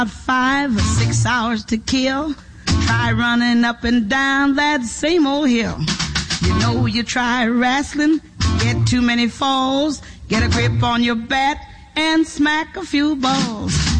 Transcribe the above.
5 or 6 hours to kill. Try running up and down that same old hill. You know you try wrestling, get too many falls, get a grip on your bat and smack a few balls.